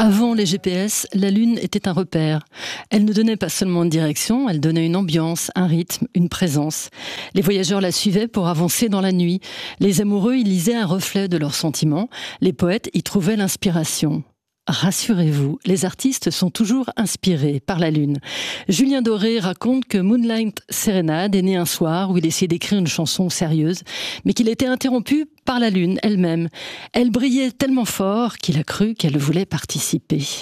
Avant les GPS, la Lune était un repère. Elle ne donnait pas seulement une direction, elle donnait une ambiance, un rythme, une présence. Les voyageurs la suivaient pour avancer dans la nuit. Les amoureux y lisaient un reflet de leurs sentiments. Les poètes y trouvaient l'inspiration. Rassurez-vous, les artistes sont toujours inspirés par la Lune. Julien Doré raconte que Moonlight Serenade est né un soir où il essayait d'écrire une chanson sérieuse, mais qu'il était interrompu par la Lune elle-même. Elle brillait tellement fort qu'il a cru qu'elle voulait participer.